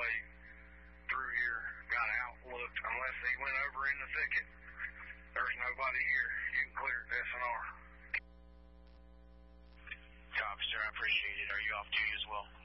way through here, got out, looked. Unless he went over in the thicket, there's nobody here. You can clear it to SNR. Copy, sir. I appreciate it. Are you off duty as well?